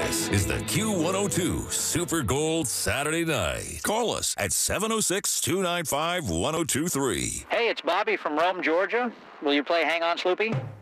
This is the Q102 Super Gold Saturday Night. Call us at 706-295-1023. Hey, it's Bobby from Rome, Georgia. Will you play Hang On, Sloopy?